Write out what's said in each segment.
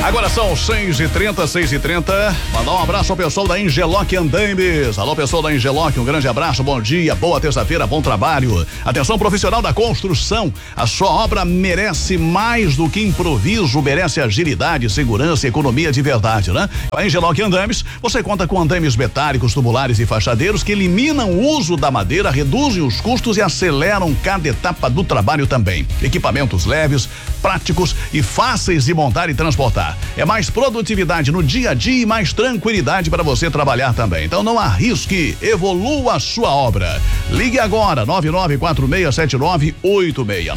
Agora são 6h30. Mandar um abraço ao pessoal da Engeloc Andaimes. Alô, pessoal da Engeloc, um grande abraço, bom dia, boa terça-feira, bom trabalho. Atenção, profissional da construção, a sua obra merece mais do que improviso, merece agilidade, segurança e economia de verdade, né? A Engeloc Andaimes, você conta com andaimes metálicos, tubulares e fachadeiros que eliminam o uso da madeira, reduzem os custos e aceleram cada etapa do trabalho também. Equipamentos leves, práticos e fáceis de montar e transportar. É mais produtividade no dia a dia e mais tranquilidade para você trabalhar também. Então não arrisque, evolua a sua obra. Ligue agora, 99467986.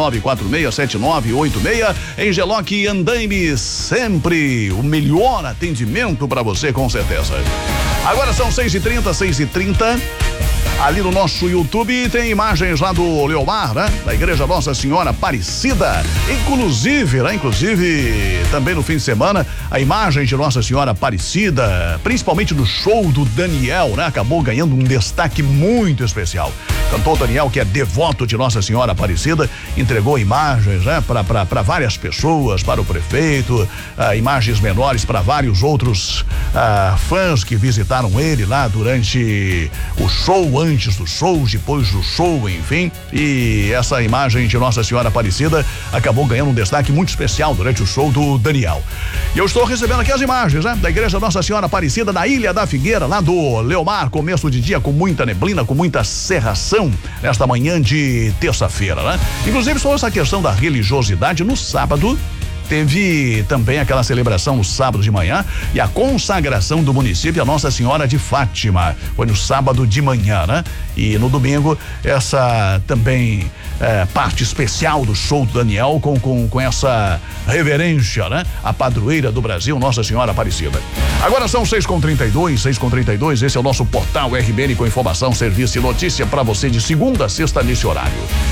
99467986. Engeloc Andaimes, sempre o melhor atendimento para você, com certeza. Agora são 6h30. Ali no nosso YouTube tem imagens lá do Leomar, né? Da Igreja Nossa Senhora Aparecida. Inclusive também no fim de semana, a imagem de Nossa Senhora Aparecida, principalmente no show do Daniel, né? Acabou ganhando um destaque muito especial. O cantor Daniel, que é devoto de Nossa Senhora Aparecida, entregou imagens, né? Para várias pessoas, para o prefeito, imagens menores para vários outros fãs que visitaram ele lá durante o show, antes do show, depois do show, enfim. E essa imagem de Nossa Senhora Aparecida acabou ganhando um destaque muito especial durante o show do Daniel. E eu estou recebendo aqui as imagens, né? Da Igreja Nossa Senhora Aparecida, na Ilha da Figueira, lá do Leomar, começo de dia com muita neblina, com muita cerração, nesta manhã de terça-feira, né? Inclusive, sobre essa questão da religiosidade, no sábado teve também aquela celebração no sábado de manhã e a consagração do município a Nossa Senhora de Fátima. Foi no sábado de manhã, né? E no domingo, essa também parte especial do show do Daniel com essa reverência, né? A padroeira do Brasil, Nossa Senhora Aparecida. Agora são 6h32, esse é o nosso portal RBN com informação, serviço e notícia para você de segunda a sexta nesse horário.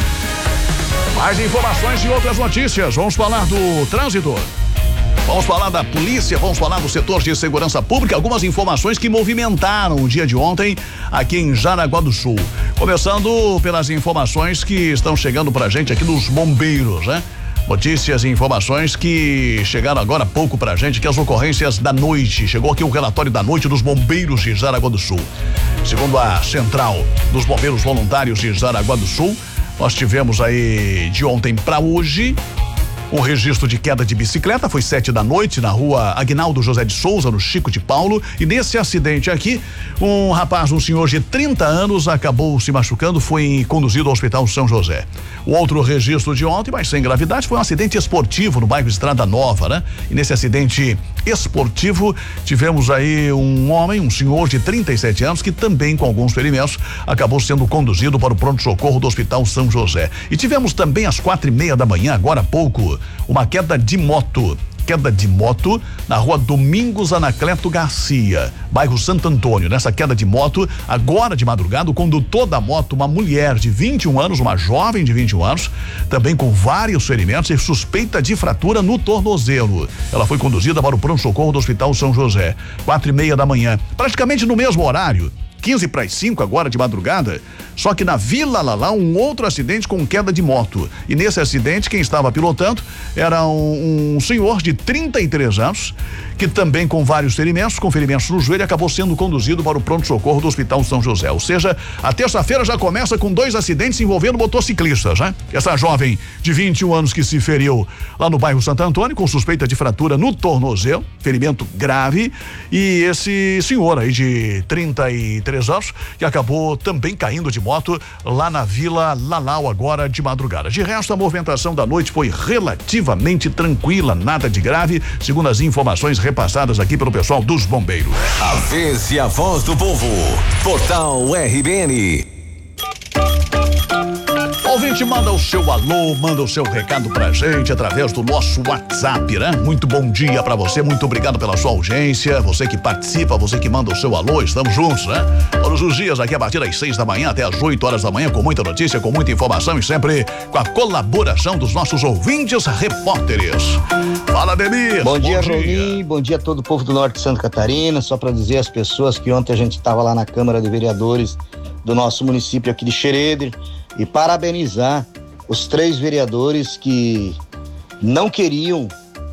Mais informações e outras notícias. Vamos falar do trânsito. Vamos falar da polícia, vamos falar do setor de segurança pública, algumas informações que movimentaram o dia de ontem aqui em Jaraguá do Sul. Começando pelas informações que estão chegando pra gente aqui dos bombeiros, né? Notícias e informações que chegaram agora há pouco pra gente, que as ocorrências da noite. Chegou aqui o relatório da noite dos bombeiros de Jaraguá do Sul. Segundo a central dos bombeiros voluntários de Jaraguá do Sul, nós tivemos aí de ontem para hoje um registro de queda de bicicleta, foi 7 da noite na rua Aguinaldo José de Souza, no Chico de Paulo, e nesse acidente aqui, um senhor de 30 anos acabou se machucando, foi conduzido ao Hospital São José. O outro registro de ontem, mas sem gravidade, foi um acidente esportivo no bairro Estrada Nova, né? E nesse acidente esportivo, tivemos aí um senhor de 37 anos, que também com alguns ferimentos, acabou sendo conduzido para o pronto-socorro do Hospital São José. E tivemos também às 4h30 da manhã, agora há pouco, uma queda de moto na rua Domingos Anacleto Garcia, bairro Santo Antônio. Nessa queda de moto, agora de madrugada, o condutor da moto, uma mulher de 21 anos, uma jovem de 21 anos, também com vários ferimentos e suspeita de fratura no tornozelo. Ela foi conduzida para o pronto-socorro do Hospital São José, 4h30 da manhã, praticamente no mesmo horário. 4:45 agora de madrugada, só que na Vila Lalá, um outro acidente com queda de moto. E nesse acidente, quem estava pilotando era um senhor de 33 anos, que também com vários ferimentos, com ferimentos no joelho, acabou sendo conduzido para o pronto-socorro do Hospital São José. Ou seja, a terça-feira já começa com 2 acidentes envolvendo motociclistas, né? Essa jovem de 21 anos que se feriu lá no bairro Santo Antônio, com suspeita de fratura no tornozelo, ferimento grave, e esse senhor aí de 33 anos, que acabou também caindo de moto lá na Vila Lalau agora de madrugada. De resto, a movimentação da noite foi relativamente tranquila, nada de grave, segundo as informações repassadas aqui pelo pessoal dos bombeiros. A vez e a voz do povo. Portal RBN. Ouvinte, manda o seu alô, manda o seu recado pra gente através do nosso WhatsApp, né? Muito bom dia pra você, muito obrigado pela sua audiência, você que participa, você que manda o seu alô, estamos juntos, né? Todos os dias aqui a partir das 6 da manhã até as 8 horas da manhã, com muita notícia, com muita informação e sempre com a colaboração dos nossos ouvintes repórteres. Fala, Demir. Bom dia, Rolim, bom dia a todo o povo do norte de Santa Catarina, só pra dizer às pessoas que ontem a gente estava lá na Câmara de Vereadores do nosso município aqui de Xereder, e parabenizar os 3 vereadores que não queriam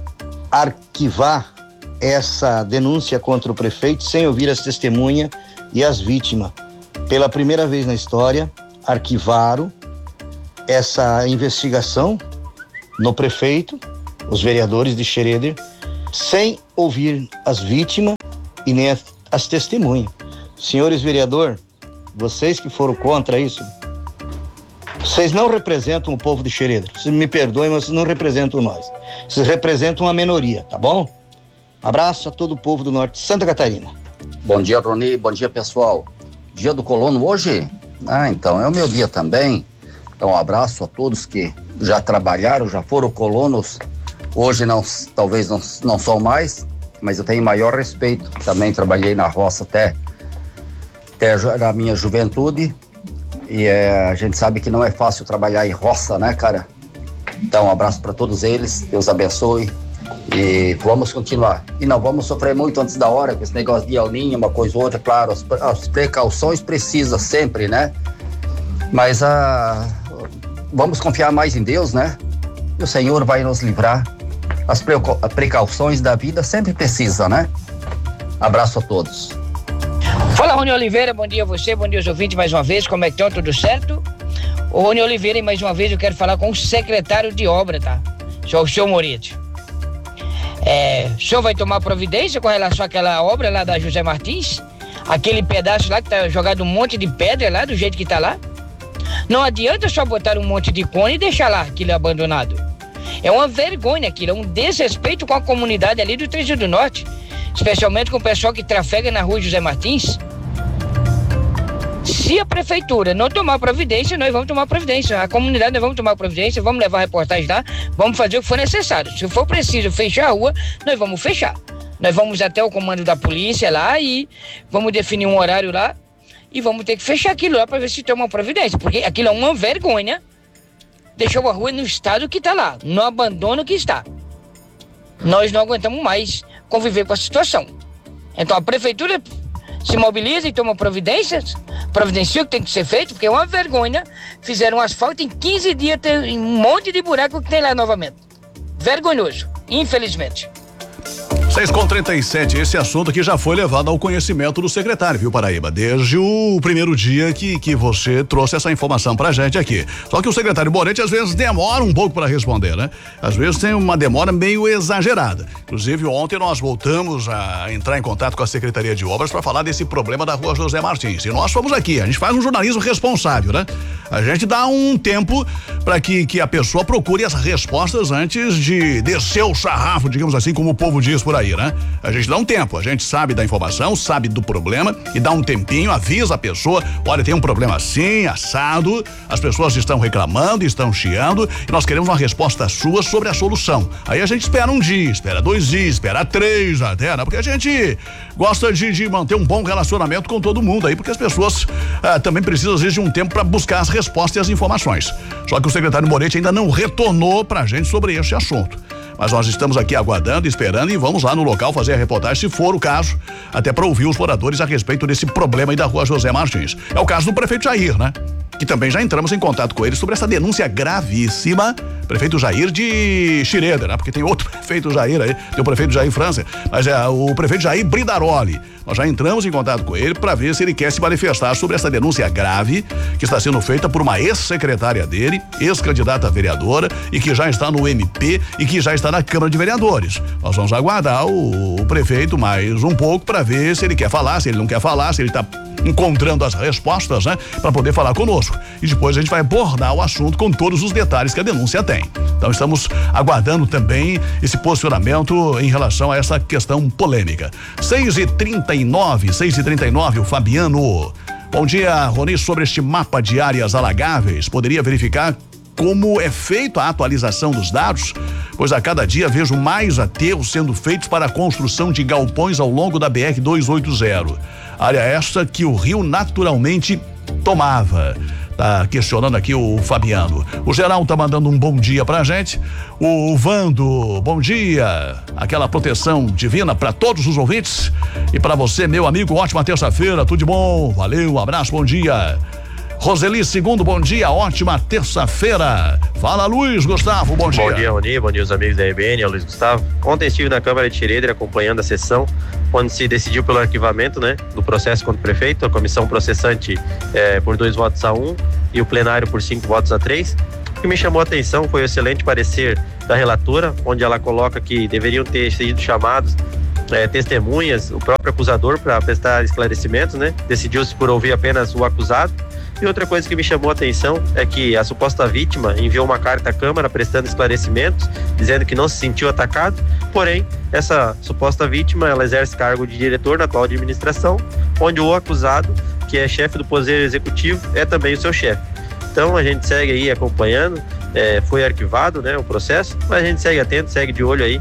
arquivar essa denúncia contra o prefeito sem ouvir as testemunhas e as vítimas. Pela primeira vez na história, arquivaram essa investigação no prefeito, os vereadores de Xereder, sem ouvir as vítimas e nem as testemunhas. Senhores vereadores, vocês que foram contra isso, vocês não representam o povo de Xereder. Vocês me perdoem, mas vocês não representam nós. Vocês representam uma minoria, tá bom? Abraço a todo o povo do norte de Santa Catarina. Bom dia, Rony. Bom dia, pessoal. Dia do colono hoje? Então é o meu dia também. Então um abraço a todos que já trabalharam, já foram colonos. Hoje talvez não são mais, mas eu tenho maior respeito. Também trabalhei na roça até na minha juventude. E a gente sabe que não é fácil trabalhar em roça, né, cara? Então um abraço para todos eles. Deus abençoe. E vamos continuar. E não vamos sofrer muito antes da hora com esse negócio de El Niño, uma coisa ou outra. Claro, as precauções precisam sempre, né? Mas vamos confiar mais em Deus, né? E o Senhor vai nos livrar. As precauções da vida sempre precisam, né? Abraço a todos. Fala, Rony Oliveira, bom dia a você, bom dia aos ouvintes mais uma vez, como é que estão, tudo certo? Ô Rony Oliveira, e mais uma vez eu quero falar com o secretário de obra, tá? O senhor Moretti. O senhor vai tomar providência com relação àquela obra lá da José Martins? Aquele pedaço lá que tá jogado um monte de pedra lá, do jeito que tá lá? Não adianta só botar um monte de cone e deixar lá aquilo abandonado. É uma vergonha aquilo, é um desrespeito com a comunidade ali do Trecho do Norte, especialmente com o pessoal que trafega na rua José Martins. Se a prefeitura não tomar providência, nós vamos tomar providência. A comunidade nós vamos tomar providência, vamos levar reportagem lá, vamos fazer o que for necessário. Se for preciso fechar a rua, nós vamos fechar. Nós vamos até o comando da polícia lá e vamos definir um horário lá e vamos ter que fechar aquilo lá para ver se toma providência, porque aquilo é uma vergonha. Deixou a rua no estado que está lá, no abandono que está. Nós não aguentamos mais conviver com a situação. Então a prefeitura se mobiliza e toma providências, providencia o que tem que ser feito, porque é uma vergonha. Fizeram um asfalto em 15 dias, tem um monte de buraco que tem lá novamente. Vergonhoso, infelizmente. 6h37, esse assunto aqui já foi levado ao conhecimento do secretário, viu, Paraíba? Desde o primeiro dia que você trouxe essa informação pra gente aqui. Só que o secretário Moretti às vezes demora um pouco para responder, né? Às vezes tem uma demora meio exagerada. Inclusive ontem nós voltamos a entrar em contato com a Secretaria de Obras para falar desse problema da rua José Martins. E nós fomos aqui, a gente faz um jornalismo responsável, né? A gente dá um tempo para que a pessoa procure as respostas antes de descer o sarrafo, digamos assim, como o povo diz por aí, né? A gente dá um tempo, a gente sabe da informação, sabe do problema e dá um tempinho, avisa a pessoa, olha, tem um problema assim, assado, as pessoas estão reclamando, estão chiando e nós queremos uma resposta sua sobre a solução. Aí a gente espera um dia, espera 2 dias, espera 3 até, né? Porque a gente gosta de manter um bom relacionamento com todo mundo aí, porque as pessoas também precisam às vezes de um tempo para buscar as respostas e as informações. Só que o secretário Moretti ainda não retornou pra gente sobre esse assunto. Mas nós estamos aqui aguardando, esperando e vamos lá no local fazer a reportagem, se for o caso, até para ouvir os moradores a respeito desse problema aí da rua José Martins. É o caso do prefeito Jair, né? Que também já entramos em contato com ele sobre essa denúncia gravíssima, prefeito Jair de Xereder, né? Porque tem outro prefeito Jair aí, tem o prefeito Jair França, mas é o prefeito Jair Bridaroli. Nós já entramos em contato com ele para ver se ele quer se manifestar sobre essa denúncia grave que está sendo feita por uma ex-secretária dele, ex-candidata a vereadora e que já está no MP e que já está na Câmara de Vereadores. Nós vamos aguardar o prefeito mais um pouco para ver se ele quer falar, se ele não quer falar, se ele está encontrando as respostas, né? Para poder falar conosco. E depois a gente vai abordar o assunto com todos os detalhes que a denúncia tem. Então estamos aguardando também esse posicionamento em relação a essa questão polêmica. 6h39, o Fabiano. Bom dia, Rony, sobre este mapa de áreas alagáveis, poderia verificar como é feita a atualização dos dados, pois a cada dia vejo mais aterros sendo feitos para a construção de galpões ao longo da BR-280. Área esta que o rio naturalmente tomava. Tá questionando aqui o Fabiano. O Geral tá mandando um bom dia pra gente. O Vando, bom dia. Aquela proteção divina para todos os ouvintes e para você, meu amigo, ótima terça-feira, tudo de bom. Valeu, um abraço, bom dia. Roseli Segundo, bom dia, ótima terça-feira. Fala, Luiz Gustavo, bom dia. Bom dia, Rony, bom dia os amigos da RBN, é o Luiz Gustavo. Ontem estive na Câmara de Xereder acompanhando a sessão, onde se decidiu pelo arquivamento, né, do processo contra o prefeito, a comissão processante por 2 votos a 1 e o plenário por 5 votos a 3. O que me chamou a atenção foi o excelente parecer da relatora, onde ela coloca que deveriam ter sido chamados testemunhas, o próprio acusador, para prestar esclarecimentos, né? Decidiu-se por ouvir apenas o acusado. E outra coisa que me chamou a atenção é que a suposta vítima enviou uma carta à Câmara prestando esclarecimentos, dizendo que não se sentiu atacado, porém, essa suposta vítima, ela exerce cargo de diretor na atual administração, onde o acusado, que é chefe do Poder Executivo, é também o seu chefe. Então, a gente segue aí acompanhando, foi arquivado, né, o processo, mas a gente segue atento, segue de olho aí,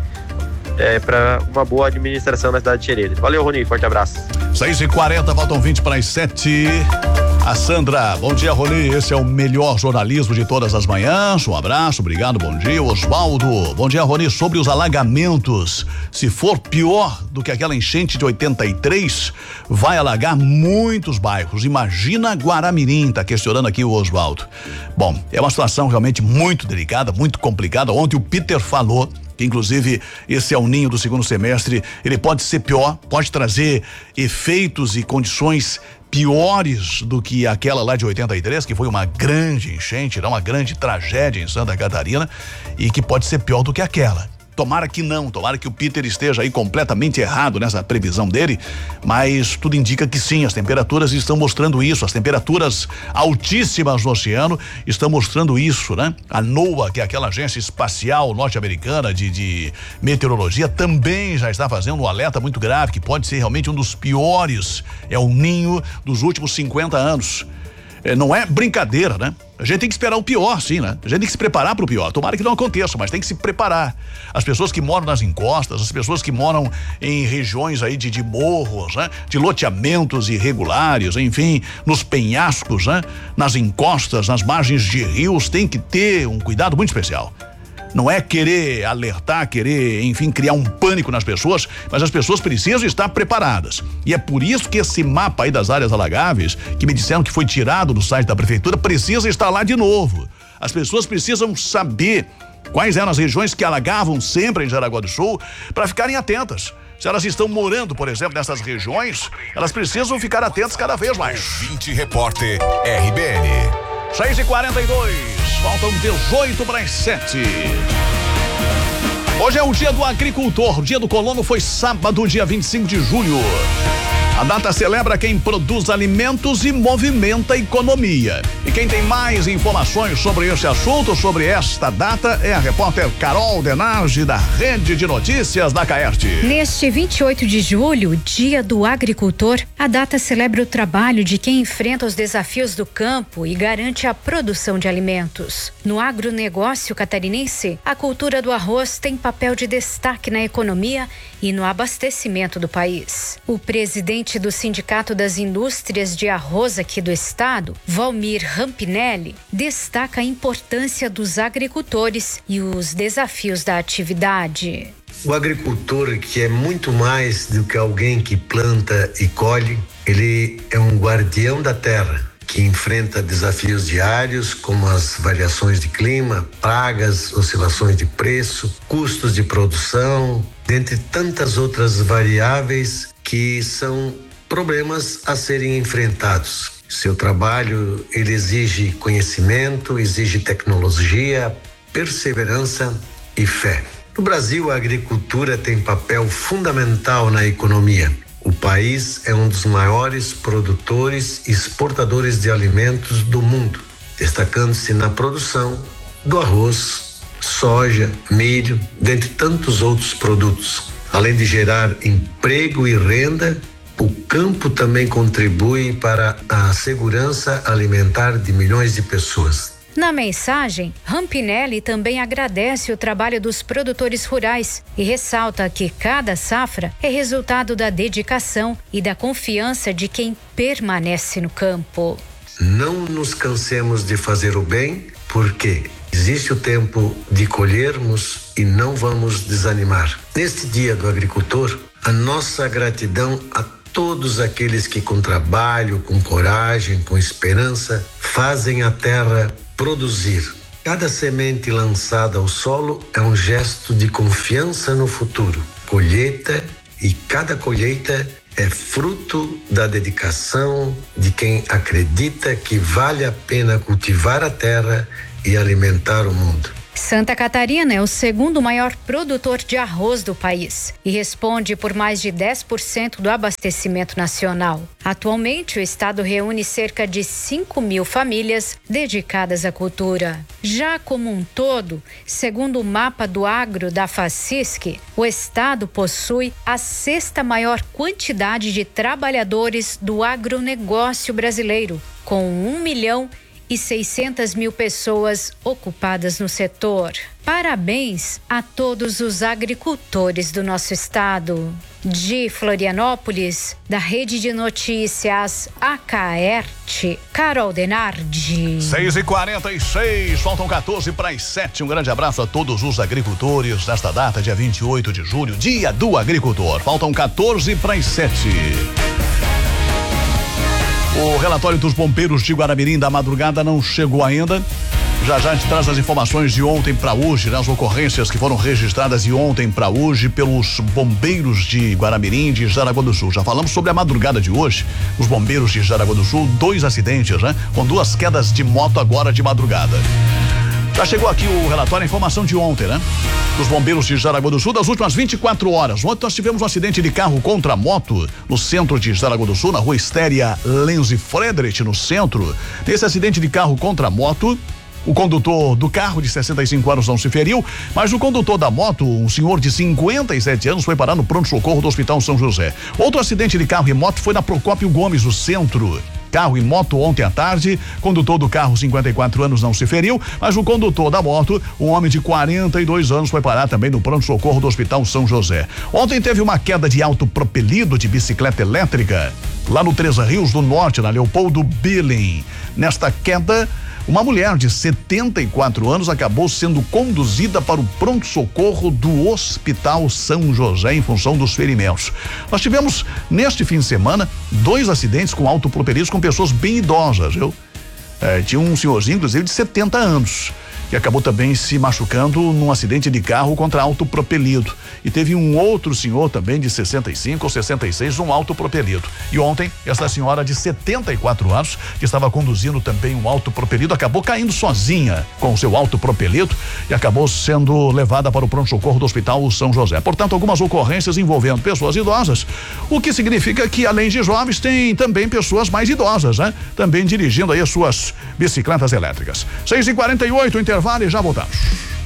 para uma boa administração na cidade de Xereder. Valeu, Rony, forte abraço. 6h40, faltam 20 para as 7. A Sandra, bom dia, Rony, esse é o melhor jornalismo de todas as manhãs, um abraço, obrigado, bom dia. Osvaldo, bom dia, Rony, sobre os alagamentos, se for pior do que aquela enchente de 83, vai alagar muitos bairros, imagina Guaramirim, tá questionando aqui o Osvaldo. Bom, é uma situação realmente muito delicada, muito complicada. Ontem o Peter falou que inclusive esse El Ninho do segundo semestre, ele pode ser pior, pode trazer efeitos e condições piores do que aquela lá de 83, que foi uma grande enchente, uma grande tragédia em Santa Catarina, e que pode ser pior do que aquela. Tomara que não, tomara que o Peter esteja aí completamente errado nessa previsão dele, mas tudo indica que sim, as temperaturas estão mostrando isso, as temperaturas altíssimas no oceano estão mostrando isso, né? A NOAA, que é aquela agência espacial norte-americana de meteorologia, também já está fazendo um alerta muito grave, que pode ser realmente um dos piores El Ninho dos últimos 50 anos. Não é brincadeira, né? A gente tem que esperar o pior, sim, né? A gente tem que se preparar para o pior. Tomara que não aconteça, mas tem que se preparar. As pessoas que moram nas encostas, as pessoas que moram em regiões aí de morros, né? De loteamentos irregulares, enfim, nos penhascos, né? Nas encostas, nas margens de rios, tem que ter um cuidado muito especial. Não é querer alertar, querer, enfim, criar um pânico nas pessoas, mas as pessoas precisam estar preparadas. E é por isso que esse mapa aí das áreas alagáveis, que me disseram que foi tirado do site da prefeitura, precisa estar lá de novo. As pessoas precisam saber quais eram as regiões que alagavam sempre em Jaraguá do Sul, para ficarem atentas. Se elas estão morando, por exemplo, nessas regiões, elas precisam ficar atentas cada vez mais. 20 Repórter RBN. 6h42, faltam 18 para as 7. Hoje é o dia do agricultor, o dia do colono foi sábado, dia 25 de julho. A data celebra quem produz alimentos e movimenta a economia. E quem tem mais informações sobre esse assunto, sobre esta data, é a repórter Carol Denardi, da Rede de Notícias da Caerte. Neste 28 de julho, dia do agricultor, a data celebra o trabalho de quem enfrenta os desafios do campo e garante a produção de alimentos. No agronegócio catarinense, a cultura do arroz tem papel de destaque na economia e no abastecimento do país. O presidente do Sindicato das Indústrias de Arroz aqui do estado, Valmir Rampinelli, destaca a importância dos agricultores e os desafios da atividade. O agricultor, que é muito mais do que alguém que planta e colhe, ele é um guardião da terra, que enfrenta desafios diários como as variações de clima, pragas, oscilações de preço, custos de produção, dentre tantas outras variáveis que são problemas a serem enfrentados. Seu trabalho, ele exige conhecimento, exige tecnologia, perseverança e fé. No Brasil, a agricultura tem papel fundamental na economia. O país é um dos maiores produtores e exportadores de alimentos do mundo, destacando-se na produção do arroz, soja, milho, dentre tantos outros produtos. Além de gerar emprego e renda, o campo também contribui para a segurança alimentar de milhões de pessoas. Na mensagem, Rampinelli também agradece o trabalho dos produtores rurais e ressalta que cada safra é resultado da dedicação e da confiança de quem permanece no campo. Não nos cansemos de fazer o bem, porque existe o tempo de colhermos e não vamos desanimar. Neste Dia do Agricultor, a nossa gratidão a todos aqueles que com trabalho, com coragem, com esperança, fazem a terra produzir. Cada semente lançada ao solo é um gesto de confiança no futuro. Colheita, e cada colheita é fruto da dedicação de quem acredita que vale a pena cultivar a terra e alimentar o mundo. Santa Catarina é o segundo maior produtor de arroz do país e responde por mais de 10% do abastecimento nacional. Atualmente, o estado reúne cerca de 5.000 famílias dedicadas à cultura. Já como um todo, segundo o mapa do agro da FACISC, o estado possui a 6ª maior quantidade de trabalhadores do agronegócio brasileiro, com 1.600.000 pessoas ocupadas no setor. Parabéns a todos os agricultores do nosso estado. De Florianópolis, da Rede de Notícias Acaerte, Carol Denardi. 6h46, faltam 14 para as 7. Um grande abraço a todos os agricultores nesta data, dia 28 de julho, dia do agricultor. Faltam 14 para as 7. O relatório dos bombeiros de Guaramirim da madrugada não chegou ainda. Já a gente traz as informações de ontem para hoje, né? As ocorrências que foram registradas de ontem para hoje pelos bombeiros de Guaramirim, de Jaraguá do Sul. Já falamos sobre a madrugada de hoje, os bombeiros de Jaraguá do Sul, 2 acidentes, né? Com 2 quedas de moto agora de madrugada. Já chegou aqui o relatório, a informação de ontem, né? Dos bombeiros de Jaraguá do Sul das últimas 24 horas. Ontem nós tivemos um acidente de carro contra moto no centro de Jaraguá do Sul, na rua Estéria Lenz e Friedrich, no centro. Nesse acidente de carro contra moto, o condutor do carro de 65 anos não se feriu, mas o condutor da moto, um senhor de 57 anos, foi parar no pronto-socorro do Hospital São José. Outro acidente de carro e moto foi na Procópio Gomes, no centro. Carro e moto ontem à tarde, condutor do carro, 54 anos, não se feriu, mas o condutor da moto, um homem de 42 anos, foi parar também no pronto-socorro do Hospital São José. Ontem teve uma queda de alto propelido de bicicleta elétrica, lá no Três Rios do Norte, na Leopoldo Billing. Nesta queda, uma mulher de 74 anos acabou sendo conduzida para o pronto-socorro do Hospital São José em função dos ferimentos. Nós tivemos, neste fim de semana, 2 acidentes com alto propelido com pessoas bem idosas, viu? Tinha um senhorzinho, inclusive, de 70 anos, que acabou também se machucando num acidente de carro contra alto propelido. E teve um outro senhor também de 65 ou 66, um alto propelido. E ontem, essa senhora de 74 anos, que estava conduzindo também um alto propelido, acabou caindo sozinha com o seu alto propelido e acabou sendo levada para o pronto-socorro do Hospital São José. Portanto, algumas ocorrências envolvendo pessoas idosas, o que significa que, além de jovens, tem também pessoas mais idosas, né? Também dirigindo aí as suas bicicletas elétricas. 6h48, intervalo e já voltamos.